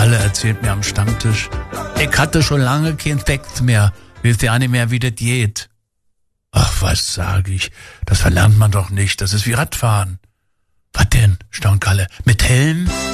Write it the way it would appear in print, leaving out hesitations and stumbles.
Kalle erzählt mir am Stammtisch, ich hatte schon lange keinen Sex mehr, wisst ja nicht mehr, wie das geht. Ach, was sag ich, das verlernt man doch nicht, das ist wie Radfahren. Was denn, staunt Kalle, mit Helm?